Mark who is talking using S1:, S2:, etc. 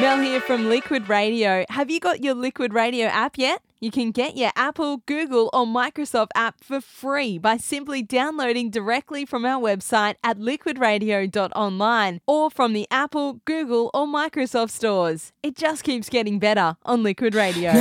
S1: Mel here from Liquid Radio. Have you got your Liquid Radio app yet? You can get your Apple, Google or Microsoft app for free by simply downloading directly from our website at liquidradio.online or from the Apple, Google or Microsoft stores. It just keeps getting better on Liquid Radio.